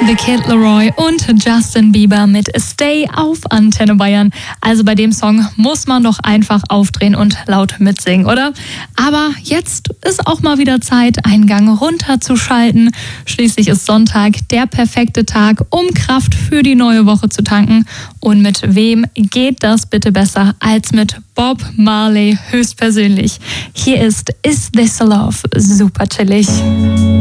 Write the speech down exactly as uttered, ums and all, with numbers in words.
The Kid Laroi und Justin Bieber mit Stay auf Antenne Bayern. Also bei dem Song muss man doch einfach aufdrehen und laut mitsingen, oder? Aber jetzt ist auch mal wieder Zeit, einen Gang runterzuschalten. Schließlich ist Sonntag der perfekte Tag, um Kraft für die neue Woche zu tanken. Und mit wem geht das bitte besser als mit Bob Marley höchstpersönlich? Hier ist Is This Love? Super chillig.